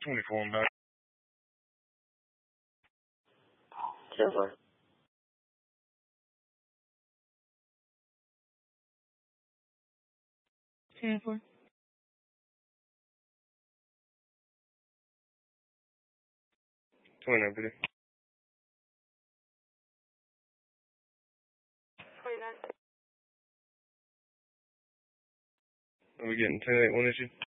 24 and back. 10-4. 10-4. 29, pretty. 29. Are we getting 10-8 one issue?